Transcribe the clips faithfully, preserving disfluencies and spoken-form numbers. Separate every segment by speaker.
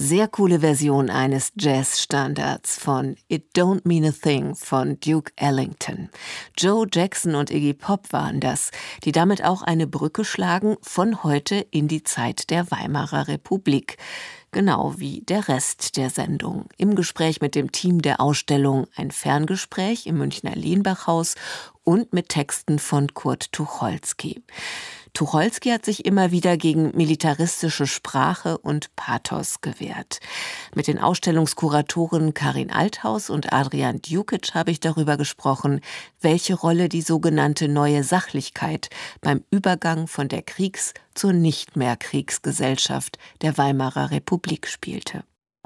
Speaker 1: Sehr coole Version eines Jazzstandards von It Don't Mean a Thing von Duke Ellington. Joe Jackson und Iggy Pop waren das, die damit auch eine Brücke schlagen von heute in die Zeit der Weimarer Republik. Genau wie der Rest der Sendung. Im Gespräch mit dem Team der Ausstellung ein Ferngespräch im Münchner Lienbachhaus und mit Texten von Kurt Tucholsky. Tucholsky hat sich immer wieder gegen militaristische Sprache und Pathos gewehrt. Mit den Ausstellungskuratoren Karin Althaus und Adrian Djukic habe ich darüber gesprochen, welche Rolle die sogenannte neue Sachlichkeit beim Übergang von der Kriegs- zur nicht mehr Kriegsgesellschaft der Weimarer Republik spielte.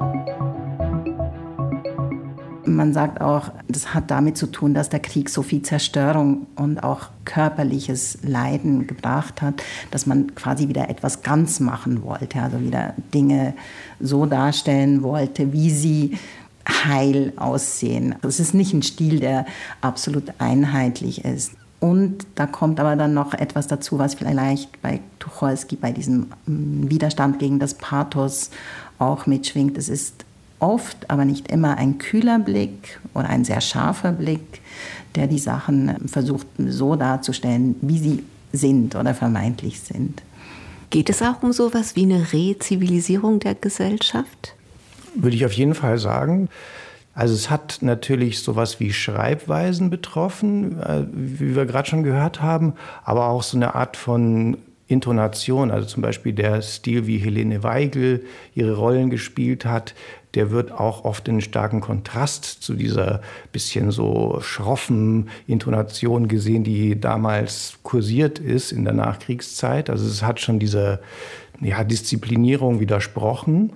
Speaker 2: Man sagt auch, das hat damit zu tun, dass der Krieg so viel Zerstörung und auch körperliches Leiden gebracht hat, dass man quasi wieder etwas ganz machen wollte, also wieder Dinge so darstellen wollte, wie sie heil aussehen. Es ist nicht ein Stil, der absolut einheitlich ist. Und da kommt aber dann noch etwas dazu, was vielleicht bei Tucholsky, bei diesem Widerstand gegen das Pathos auch mitschwingt. Es ist oft, aber nicht immer ein kühler Blick oder ein sehr scharfer Blick, der die Sachen versucht so darzustellen, wie sie sind oder vermeintlich sind.
Speaker 1: Geht es auch um sowas wie eine Rezivilisierung der Gesellschaft?
Speaker 3: Würde ich auf jeden Fall sagen. Also es hat natürlich sowas wie Schreibweisen betroffen, wie wir gerade schon gehört haben, aber auch so eine Art von Intonation, also zum Beispiel der Stil, wie Helene Weigel ihre Rollen gespielt hat, der wird auch oft in starken Kontrast zu dieser bisschen so schroffen Intonation gesehen, die damals kursiert ist in der Nachkriegszeit. Also es hat schon dieser ja, Disziplinierung widersprochen.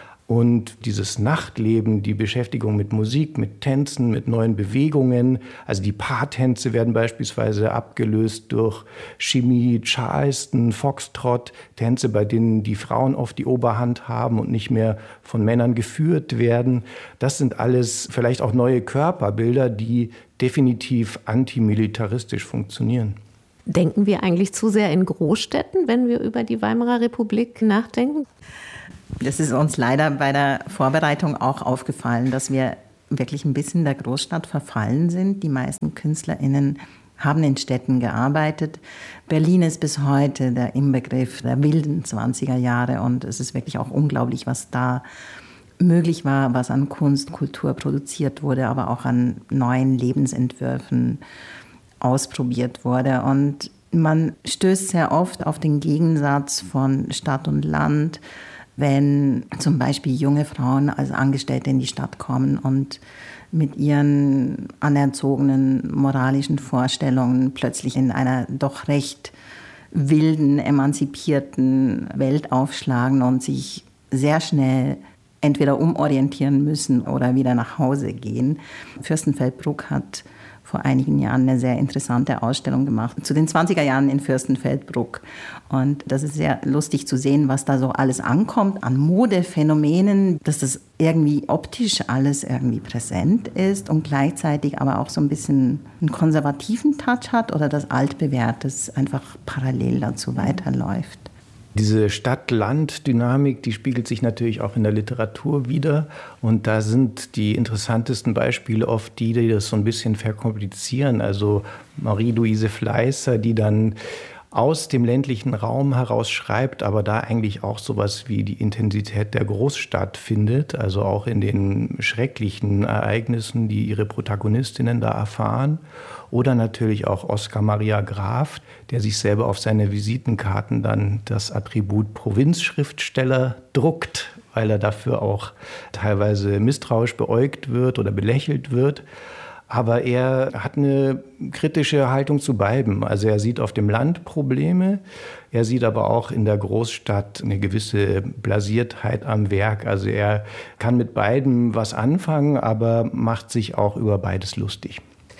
Speaker 3: Und dieses Nachtleben, die Beschäftigung mit Musik, mit Tänzen, mit neuen Bewegungen, also die Paartänze werden beispielsweise abgelöst durch Chemie, Charleston, Foxtrot, Tänze, bei denen die Frauen oft die Oberhand haben und nicht mehr von Männern geführt werden. Das sind alles vielleicht auch neue Körperbilder, die definitiv antimilitaristisch funktionieren.
Speaker 1: Denken wir eigentlich zu sehr in Großstädten, wenn wir über die Weimarer Republik nachdenken?
Speaker 2: Das ist uns leider bei der Vorbereitung auch aufgefallen, dass wir wirklich ein bisschen der Großstadt verfallen sind. Die meisten KünstlerInnen haben in Städten gearbeitet. Berlin ist bis heute der Inbegriff der wilden zwanziger Jahre und es ist wirklich auch unglaublich, was da möglich war, was an Kunst, Kultur produziert wurde, aber auch an neuen Lebensentwürfen ausprobiert wurde. Und man stößt sehr oft auf den Gegensatz von Stadt und Land, wenn zum Beispiel junge Frauen als Angestellte in die Stadt kommen und mit ihren anerzogenen moralischen Vorstellungen plötzlich in einer doch recht wilden, emanzipierten Welt aufschlagen und sich sehr schnell entweder umorientieren müssen oder wieder nach Hause gehen. Fürstenfeldbruck hat vor einigen Jahren eine sehr interessante Ausstellung gemacht zu den zwanziger Jahren in Fürstenfeldbruck. Und das ist sehr lustig zu sehen, was da so alles ankommt an Modephänomenen, dass das irgendwie optisch alles irgendwie präsent ist und gleichzeitig aber auch so ein bisschen einen konservativen Touch hat oder das Altbewährtes einfach parallel dazu weiterläuft.
Speaker 3: Diese Stadt-Land-Dynamik, die spiegelt sich natürlich auch in der Literatur wider. Und da sind die interessantesten Beispiele oft die, die das so ein bisschen verkomplizieren. Also Marie-Louise Fleißer, die dann aus dem ländlichen Raum heraus schreibt, aber da eigentlich auch sowas wie die Intensität der Großstadt findet. Also auch in den schrecklichen Ereignissen, die ihre Protagonistinnen da erfahren. Oder natürlich auch Oskar Maria Graf, der sich selber auf seine Visitenkarten dann das Attribut Provinzschriftsteller druckt, weil er dafür auch teilweise misstrauisch beäugt wird oder belächelt wird. Aber er hat eine kritische Haltung zu beidem. Also er sieht auf dem Land Probleme, er sieht aber auch in der Großstadt eine gewisse Blasiertheit am Werk. Also er kann mit beidem was anfangen, aber macht sich auch über beides lustig.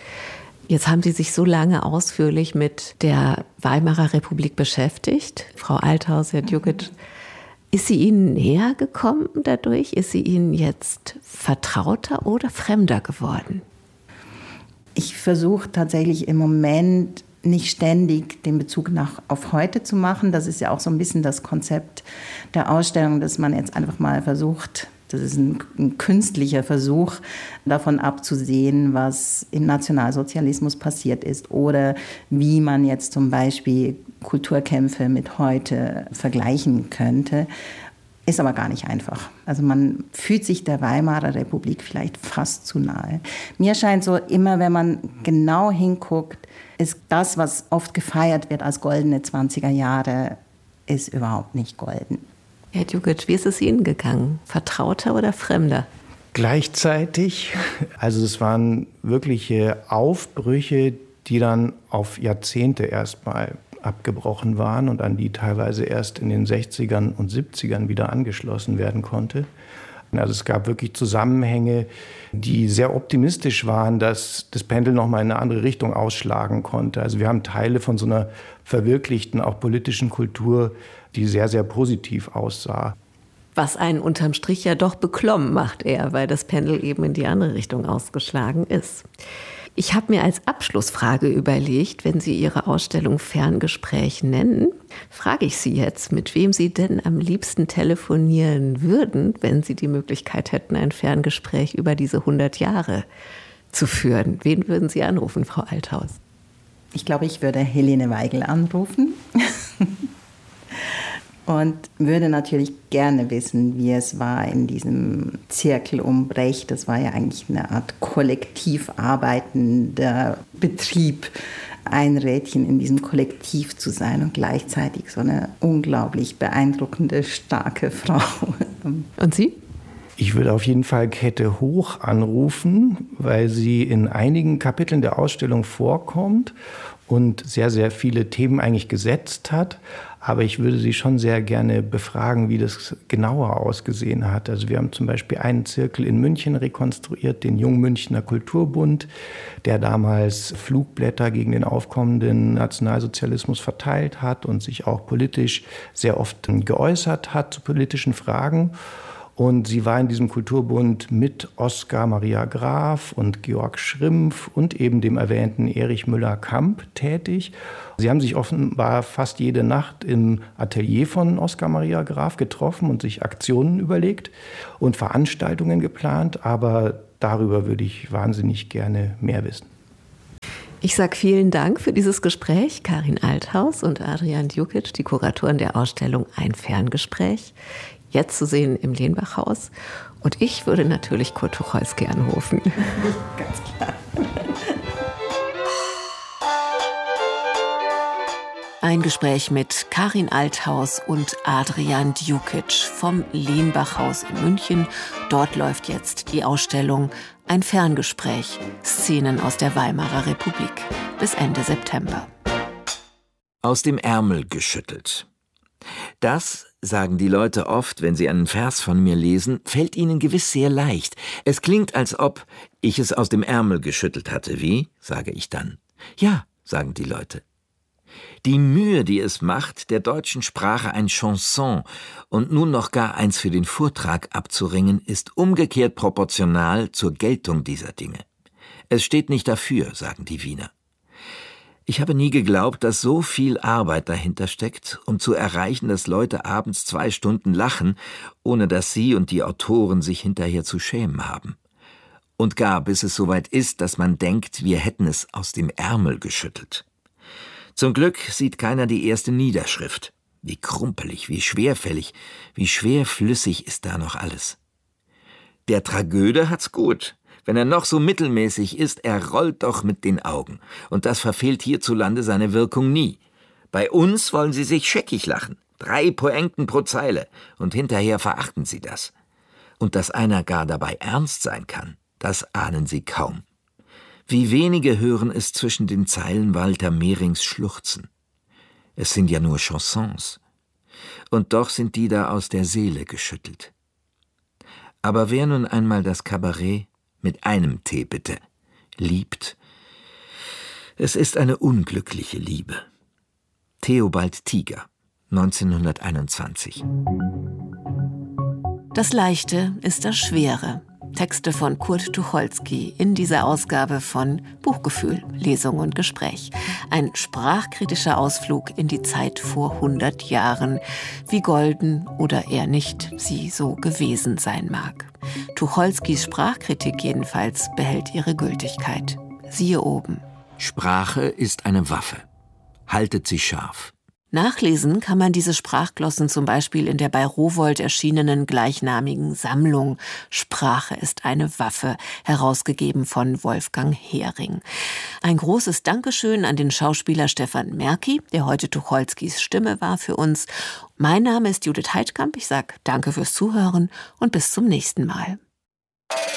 Speaker 1: Jetzt haben Sie sich so lange ausführlich mit der Weimarer Republik beschäftigt, Frau Althaus, Herr Djukic. Ist sie Ihnen näher gekommen dadurch? Ist sie Ihnen jetzt vertrauter oder fremder geworden?
Speaker 2: Ich versuche tatsächlich im Moment nicht ständig den Bezug nach, auf heute zu machen. Das ist ja auch so ein bisschen das Konzept der Ausstellung, dass man jetzt einfach mal versucht, das ist ein, ein künstlicher Versuch, davon abzusehen, was im Nationalsozialismus passiert ist oder wie man jetzt zum Beispiel Kulturkämpfe mit heute vergleichen könnte. Ist aber gar nicht einfach. Also man fühlt sich der Weimarer Republik vielleicht fast zu nahe. Mir scheint so, immer wenn man genau hinguckt, ist das, was oft gefeiert wird als goldene zwanziger Jahre, ist überhaupt nicht golden.
Speaker 1: Herr Djukic, wie ist es Ihnen gegangen? Vertrauter oder Fremder?
Speaker 3: Gleichzeitig, also es waren wirkliche Aufbrüche, die dann auf Jahrzehnte erstmal abgebrochen waren und an die teilweise erst in den sechzigern und siebzigern wieder angeschlossen werden konnte. Also es gab wirklich Zusammenhänge, die sehr optimistisch waren, dass das Pendel noch mal in eine andere Richtung ausschlagen konnte. Also wir haben Teile von so einer verwirklichten, auch politischen Kultur, die sehr, sehr positiv aussah.
Speaker 1: Was einen unterm Strich ja doch beklommen macht eher, weil das Pendel eben in die andere Richtung ausgeschlagen ist. Ich habe mir als Abschlussfrage überlegt, wenn Sie Ihre Ausstellung Ferngespräch nennen, frage ich Sie jetzt, mit wem Sie denn am liebsten telefonieren würden, wenn Sie die Möglichkeit hätten, ein Ferngespräch über diese hundert Jahre zu führen. Wen würden Sie anrufen, Frau Althaus?
Speaker 2: Ich glaube, ich würde Helene Weigel anrufen. Und würde natürlich gerne wissen, wie es war in diesem Zirkel um Brecht. Das war ja eigentlich eine Art kollektiv arbeitender Betrieb, ein Rädchen in diesem Kollektiv zu sein und gleichzeitig so eine unglaublich beeindruckende, starke Frau.
Speaker 1: Und Sie?
Speaker 3: Ich würde auf jeden Fall Käthe Hoch anrufen, weil sie in einigen Kapiteln der Ausstellung vorkommt und sehr, sehr viele Themen eigentlich gesetzt hat. Aber ich würde sie schon sehr gerne befragen, wie das genauer ausgesehen hat. Also wir haben zum Beispiel einen Zirkel in München rekonstruiert, den Jungmünchner Kulturbund, der damals Flugblätter gegen den aufkommenden Nationalsozialismus verteilt hat und sich auch politisch sehr oft geäußert hat zu politischen Fragen. Und sie war in diesem Kulturbund mit Oskar Maria Graf und Georg Schrimpf und eben dem erwähnten Erich Müller-Kamp tätig. Sie haben sich offenbar fast jede Nacht im Atelier von Oskar Maria Graf getroffen und sich Aktionen überlegt und Veranstaltungen geplant. Aber darüber würde ich wahnsinnig gerne mehr wissen.
Speaker 1: Ich sage vielen Dank für dieses Gespräch, Karin Althaus und Adrian Djukic, die Kuratoren der Ausstellung Ein Ferngespräch. Jetzt zu sehen im Lenbachhaus. Und ich würde natürlich Kurt Tucholsky anrufen.
Speaker 2: Ganz klar.
Speaker 1: Ein Gespräch mit Karin Althaus und Adrian Djukic vom Lenbachhaus in München. Dort läuft jetzt die Ausstellung Ein Ferngespräch. Szenen aus der Weimarer Republik. Bis Ende September.
Speaker 4: Aus dem Ärmel geschüttelt. Das, sagen die Leute oft, wenn sie einen Vers von mir lesen, fällt ihnen gewiss sehr leicht. Es klingt, als ob ich es aus dem Ärmel geschüttelt hatte. Wie? Sage ich dann. Ja, sagen die Leute. Die Mühe, die es macht, der deutschen Sprache ein Chanson und nun noch gar eins für den Vortrag abzuringen, ist umgekehrt proportional zur Geltung dieser Dinge. Es steht nicht dafür, sagen die Wiener. Ich habe nie geglaubt, dass so viel Arbeit dahinter steckt, um zu erreichen, dass Leute abends zwei Stunden lachen, ohne dass sie und die Autoren sich hinterher zu schämen haben. Und gar bis es soweit ist, dass man denkt, wir hätten es aus dem Ärmel geschüttelt. Zum Glück sieht keiner die erste Niederschrift. Wie krumpelig, wie schwerfällig, wie schwerflüssig ist da noch alles. Der Tragöde hat's gut. Wenn er noch so mittelmäßig ist, er rollt doch mit den Augen. Und das verfehlt hierzulande seine Wirkung nie. Bei uns wollen sie sich scheckig lachen. Drei Pointen pro Zeile. Und hinterher verachten sie das. Und dass einer gar dabei ernst sein kann, das ahnen sie kaum. Wie wenige hören es zwischen den Zeilen Walter Mehrings schluchzen. Es sind ja nur Chansons. Und doch sind die da aus der Seele geschüttelt. Aber wer nun einmal das Kabarett mit einem Tee bitte liebt, es ist eine unglückliche Liebe. Theobald Tiger, neunzehnhunderteinundzwanzig.
Speaker 1: Das Leichte ist das Schwere. Texte von Kurt Tucholsky in dieser Ausgabe von Buchgefühl, Lesung und Gespräch. Ein sprachkritischer Ausflug in die Zeit vor hundert Jahren, wie golden oder eher nicht sie so gewesen sein mag. Tucholskys Sprachkritik jedenfalls behält ihre Gültigkeit. Siehe oben.
Speaker 4: Sprache ist eine Waffe. Haltet sie scharf.
Speaker 1: Nachlesen kann man diese Sprachglossen zum Beispiel in der bei Rowohlt erschienenen gleichnamigen Sammlung Sprache ist eine Waffe, herausgegeben von Wolfgang Hering. Ein großes Dankeschön an den Schauspieler Stefan Merki, der heute Tucholskys Stimme war für uns. Mein Name ist Judith Heidkamp. Ich sage danke fürs Zuhören und bis zum nächsten Mal.